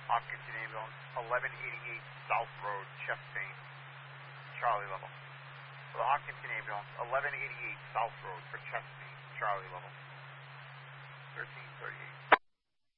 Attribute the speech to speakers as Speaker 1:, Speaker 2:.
Speaker 1: Hopkinton Ambulance, 1188 South Road, Chestain, Charlie level. For the Hopkinton Ambulance, 1188 South Road for Chestain, Charlie level.